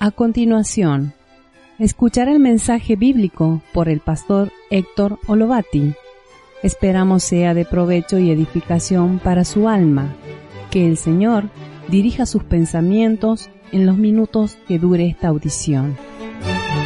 A continuación, escuchar el mensaje bíblico por el pastor Héctor Olovati. Esperamos sea de provecho y edificación para su alma. Que el Señor dirija sus pensamientos en los minutos que dure esta audición.